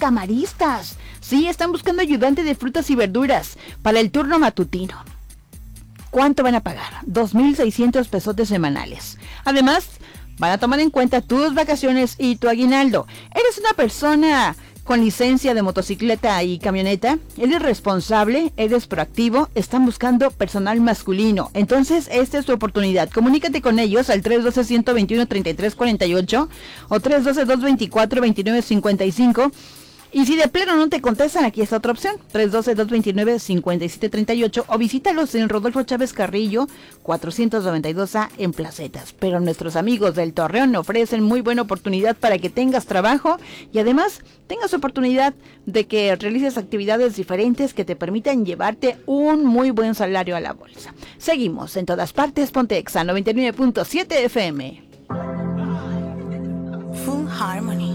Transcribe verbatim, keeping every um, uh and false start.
camaristas. Sí, están buscando ayudante de frutas y verduras para el turno matutino. ¿Cuánto van a pagar? dos mil seiscientos pesotes semanales. Además, van a tomar en cuenta tus vacaciones y tu aguinaldo. ¿Eres una persona con licencia de motocicleta y camioneta? ¿Eres responsable? ¿Eres proactivo? Están buscando personal masculino. Entonces, esta es tu oportunidad. Comunícate con ellos al tres uno dos, uno dos uno, tres tres cuatro ocho o tres uno dos, dos dos cuatro, dos nueve cinco cinco. Y si de pleno no te contestan, aquí está otra opción, tres uno dos, dos dos nueve, cinco siete tres ocho, o visítalos en Rodolfo Chávez Carrillo, cuatrocientos noventa y dos A en Placetas. Pero nuestros amigos del Torreón ofrecen muy buena oportunidad para que tengas trabajo y además tengas oportunidad de que realices actividades diferentes que te permitan llevarte un muy buen salario a la bolsa. Seguimos en todas partes, Ponte Exa noventa y nueve punto siete F M. Full Harmony.